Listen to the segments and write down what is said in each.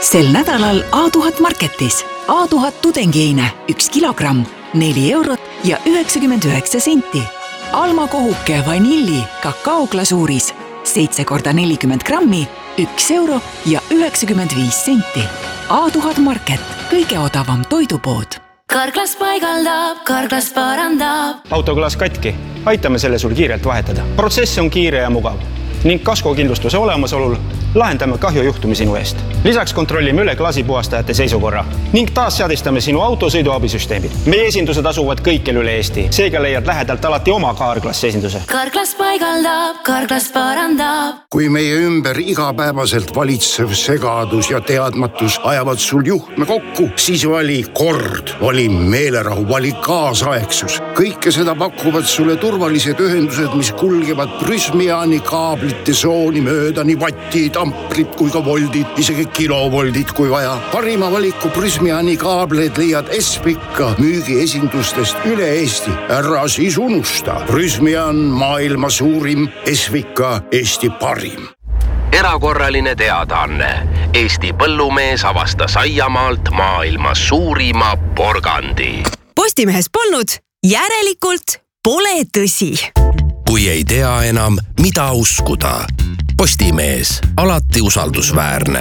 Sel nädalal A1000 Marketis. A1000 tudengiheine 1 kilogramm, 4 eurot ja 99 senti. Alma kohuke vanilli kakaoglasuuris 7 × 40 grammi, 1 euro ja 95 senti. A1000 Market, kõige odavam toidupood. Karklas paigaldab, Karklas parandab. Autoklaas katki. Aitame selle sul kiirelt vahetada. Protsess on kiire ja mugav. Ning kaskokindlustuse olemasolul lahendame kahjujuhtumi sinu eest. Lisaks kontrollime üle klaasipuhastajate seisukorra ning taas seadistame sinu auto sõiduabisüsteemid. Meie esindused asuvad kõikjal üle Eesti. Seega leiad lähedalt alati oma Karklas esinduse. Karklas paigaldab, Karklas parandab. Kui meie ümber igapäevaselt valitsev segadus ja teadmatus ajavad sul juhtme kokku, siis vali kord, vali meelerahu, vali kaasaegsus. Kõike seda pakuvad sulle turvalised ühendused, mis kulgevad Prysmiani kaablite sooni mööda nii vattid, amprid kui ka voldid, isegi kilovoldid kui vaja. Parima valiku Prysmiani kaableid leiad Esvika müügiesindustest üle Eesti. Ära siis unusta. Prysmian maailma suurim, Esvika Eesti parim. Erakorraline teadaanne. Eesti põllumees avastas aiamaalt maailma suurima porgandi. Postimehes polnud, järelikult pole tõsi. Kui ei tea enam, mida uskuda. Postimees, alati usaldusväärne.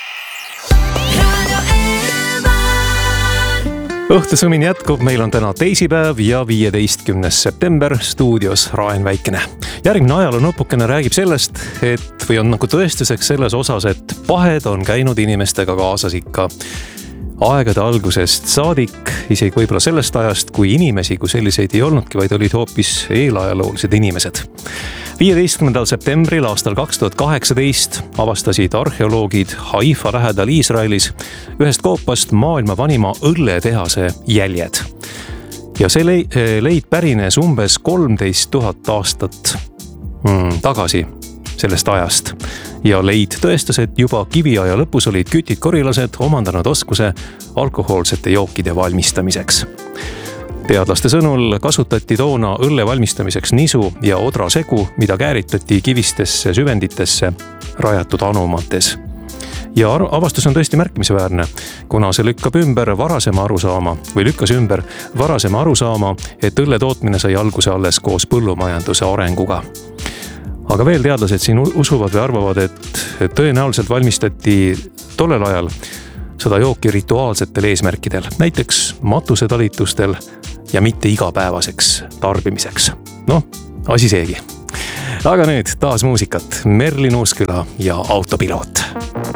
Õhtusõmin jätkub, meil on täna teisipäev ja 15. september, stuudios Raen Väikene. Järgmine ajaloo nupukene räägib sellest, või on nagu tõestuseks selles osas, et pahed on käinud inimestega kaasas ikka aegade algusest saadik, isegi võib-olla sellest ajast, kui inimesi kui selliseid ei olnudki, vaid olid hoopis eelajaloolised inimesed. 15. septembril aastal 2018 avastasid arheoloogid Haifa lähedal Iisraelis ühest koopast maailma vanima õlletehase jäljed. Ja see leid pärines umbes 13 000 aastat tagasi sellest ajast. Ja leid tõestas, et juba kiviaja lõpus olid kütid korilased omandanud oskuse alkohoolsete jookide valmistamiseks. Teadlaste sõnul kasutati toona õlle valmistamiseks nisu ja odra segu, mida kääritati kivistesse süvenditesse rajatud anumates. Ja avastus on tõesti märkimisväärne, kuna see lükkas ümber varasema arusaama, et õlle tootmine sai alguse alles koos põllumajanduse arenguga. Aga veel teadlased siin usuvad või arvavad, et tõenäoliselt valmistati tollel ajal seda jooki rituaalsetel eesmärkidel, näiteks matusetalitustel ja mitte igapäevaseks tarbimiseks. Asi seegi. Aga nüüd taas muusikat. Merlin Uusküla ja Autopiloot.